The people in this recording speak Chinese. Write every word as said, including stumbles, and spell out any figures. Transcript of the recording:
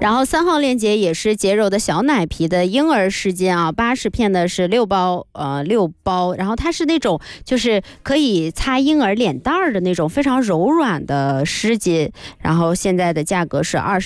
然后三号链接也是洁柔的小奶皮的婴儿湿巾啊，八十片的是六包，呃六包，然后它是那种就是可以擦婴儿脸蛋儿的那种非常柔软的湿巾，然后现在的价格是二十。